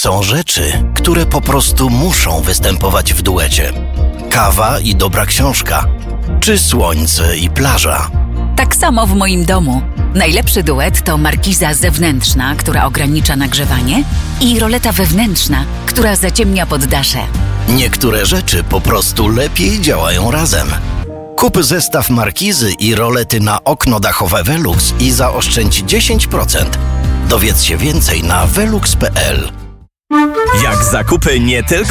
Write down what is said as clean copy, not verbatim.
Są rzeczy, które po prostu muszą występować w duecie. Kawa i dobra książka, czy słońce i plaża. Tak samo w moim domu. Najlepszy duet to markiza zewnętrzna, która ogranicza nagrzewanie, i roleta wewnętrzna, która zaciemnia poddasze. Niektóre rzeczy po prostu lepiej działają razem. Kup zestaw markizy i rolety na okno dachowe Velux i zaoszczędź 10%. Dowiedz się więcej na velux.pl. Jak zakupy nie tylko